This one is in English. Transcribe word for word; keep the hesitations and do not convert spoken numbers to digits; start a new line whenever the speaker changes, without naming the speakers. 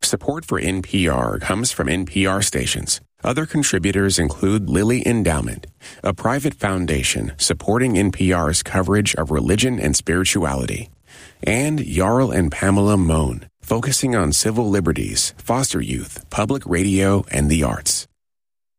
Support for N P R comes from N P R stations. Other contributors include Lilly Endowment, a private foundation supporting N P R's coverage of religion and spirituality, and Jarl and Pamela Mohn, focusing on civil liberties, foster youth, public radio, and the arts.